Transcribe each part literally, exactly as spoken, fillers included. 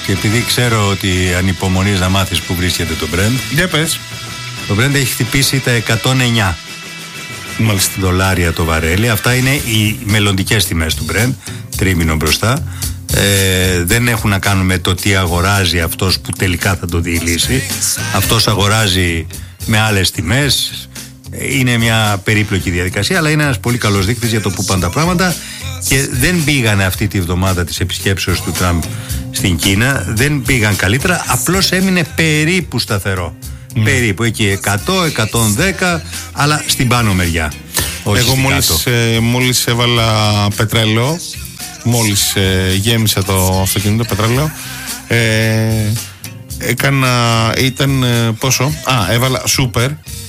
και επειδή ξέρω ότι ανυπομονείς να μάθεις που βρίσκεται το Brent. Για πες. Το Brent έχει χτυπήσει τα εκατόν εννιά. Μάλιστα. Δολάρια το βαρέλι. Αυτά είναι οι μελλοντικές τιμές του Brent, τρίμηνο μπροστά. Ε, δεν έχουν να κάνουν με το τι αγοράζει αυτός που τελικά θα το διηλύσει. Αυτός αγοράζει με άλλες τιμές. Είναι μια περίπλοκη διαδικασία, αλλά είναι ένας πολύ καλός δείκτης για το που πάνε τα πράγματα. Και δεν πήγαν αυτή τη βδομάδα της επισκέψεως του Τραμπ στην Κίνα, δεν πήγαν καλύτερα, απλώς έμεινε περίπου σταθερό. Mm. Περίπου εκεί εκατό, εκατόν δέκα, αλλά στην πάνω μεριά. Όχι. Εγώ μόλις, ε, μόλις έβαλα πετρέλαιο, μόλις ε, γέμισα το αυτοκίνητο πετρέλαιο, ε, έκανα, ήταν ε, πόσο, α, έβαλα σούπερ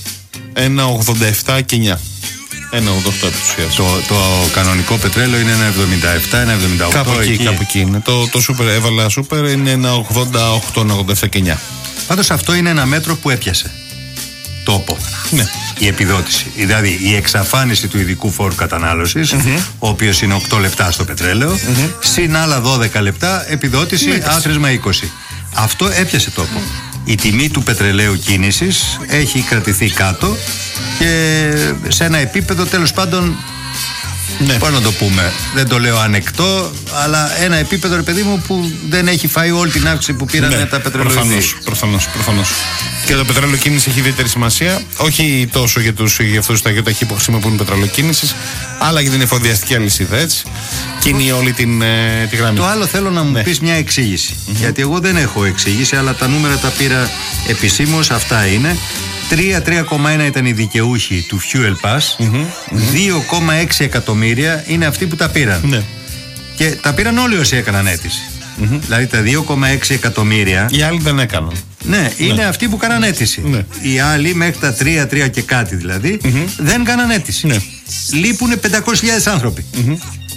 ένα ογδόντα επτά και εννιά. ένα ογδόντα οκτώ επί το, το κανονικό πετρέλαιο είναι ένα εβδομήντα επτά, ένα εβδομήντα οκτώ. Κάπου εκεί, εκεί. Κάπου εκεί είναι. Το, το σούπερ, έβαλα σούπερ, είναι ένα ογδόντα οκτώ, ένα ογδόντα επτά και εννιά. Πάντως αυτό είναι ένα μέτρο που έπιασε τόπο. Ναι. Η επιδότηση. Δηλαδή η εξαφάνιση του ειδικού φόρου κατανάλωσης, mm-hmm. ο οποίος είναι οκτώ λεπτά στο πετρέλαιο, mm-hmm. συν άλλα δώδεκα λεπτά επιδότηση, mm-hmm. άθροισμα είκοσι. Αυτό έπιασε τόπο. Mm-hmm. Η τιμή του πετρελαίου κίνησης έχει κρατηθεί κάτω και σε ένα επίπεδο τέλος πάντων, ναι. πώς να το πούμε, δεν το λέω ανεκτό, αλλά ένα επίπεδο, ρε παιδί μου, που δεν έχει φάει όλη την αύξηση που πήραν, ναι, τα πετρελαιοειδή. Προφανώς, προφανώς, προφανώς. Και το πετρελαιοκίνηση έχει ιδιαίτερη σημασία, όχι τόσο για, τους, για αυτούς τα γεωταχή που χρησιμοποιούν πετρελαιοκίνησης, αλλά για την εφοδιαστική αλυσίδα, έτσι. Κινεί όλη την, ε, τη γραμμή. Το άλλο θέλω να μου, ναι, πεις μια εξήγηση. Mm-hmm. Γιατί εγώ δεν έχω εξήγηση, αλλά τα νούμερα τα πήρα επισήμως, αυτά είναι. τρία κόμμα ένα ήταν οι δικαιούχοι του Fuel Pass, mm-hmm. δύο κόμμα έξι εκατομμύρια είναι αυτοί που τα πήραν. Ναι. Και τα πήραν όλοι όσοι έκαναν αίτηση. Mm-hmm. Δηλαδή τα δύο κόμμα έξι εκατομμύρια. Οι άλλοι δεν έκαναν. Ναι, είναι, ναι, αυτοί που κάναν αίτηση. Ναι. Οι άλλοι μέχρι τα τρία, τρία και κάτι δηλαδή, mm-hmm. δεν κάναν αίτηση. Ναι. Λείπουν πεντακόσιες χιλιάδες άνθρωποι. Mm-hmm.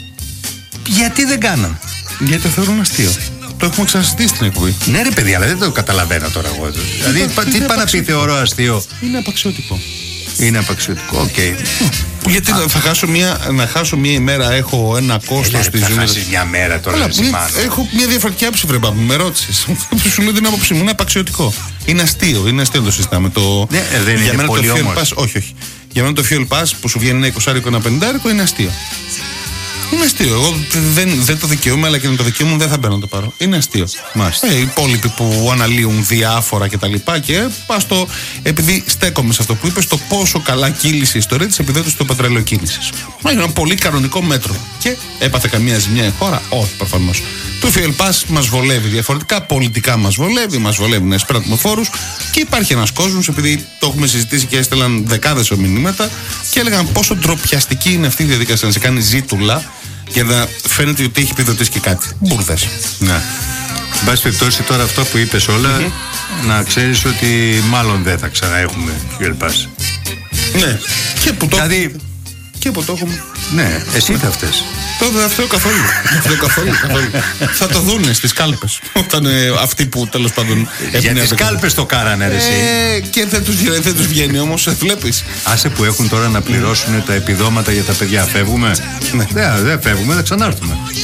Γιατί δεν κάναν? Γιατί το θεωρούν αστείο. Το έχουμε ξανασυζητήσει στην εκπομπή. Ναι, ρε παιδί, αλλά δεν το καταλαβαίνω τώρα εγώ. Δηλαδή, είναι, τι πάει να πει θεωρώ αστείο? Είναι απαξιωτικό. Είναι απαξιωτικό, οκ. Okay. Γιατί Α. θα χάσω μια, να χάσω μια ημέρα, έχω ένα κόστος στη ζωή. Θα χάσεις μια μέρα τώρα, αλλά, μια, έχω μια διαφορετική άποψη, βρε μπαμπού, με ρώτησες. Σου λέω την άποψή μου, είναι απαξιωτικό. Είναι αστείο, είναι αστείο το συζητάμε. Το... Ναι, δεν για είναι μένα πολύ το όμως. Pass, όχι, όχι. Για μένα το Fuel Pass που σου βγαίνει ένα εικοσάρικο, ένα πενηντάρικο είναι αστείο. Είναι αστείο. Εγώ δεν, δεν το δικαιούμαι, αλλά και με το δικαίωμα δεν θα μπαίνω να το πάρω. Είναι αστείο. Ε, οι υπόλοιποι που αναλύουν διάφορα κτλ. Και, και πας το. Επειδή στέκομαι σε αυτό που είπες, το πόσο καλά κύλησε η ιστορία της επιδότησης του πετρελαιοκίνησης. Μα είναι ένα πολύ κανονικό μέτρο. Και έπαθε καμία ζημιά η χώρα? Όχι, προφανώς. Το Fuel Pass μας βολεύει διαφορετικά, πολιτικά μας βολεύει, μας βολεύει να εισπράττουμε φόρους. Και υπάρχει ένας κόσμος, επειδή το έχουμε συζητήσει και έστελαν δεκάδες μηνύματα και έλεγαν πόσο ντροπιαστική είναι αυτή η διαδικασία να σε κάνει ζήτουλα για να φαίνεται ότι έχει επιδοτήσει και κάτι. Μπουρδες. Ναι. Εν πάση περιπτώσει, τώρα αυτό που είπες όλα, mm-hmm. να ξέρεις ότι μάλλον δεν θα ξαναέχουμε Fuel Pass. Ναι. Και που το, δηλαδή... και που το έχουμε. Ναι, εσύ θα φταίς. Το δεν φταίω καθόλου. Δεν καθόλου, καθόλου. Θα το δούνε στις κάλπες. Όταν ε, αυτοί που τέλος πάντων. Για τις κάλπες το κάρανε, ρε, εσύ. Ε, και δεν τους, δεν τους βγαίνει όμως, βλέπεις. Άσε που έχουν τώρα να πληρώσουν mm. τα επιδόματα για τα παιδιά. Φεύγουμε. Ναι. Δεν, δεν φεύγουμε, θα ξανάρθουμε.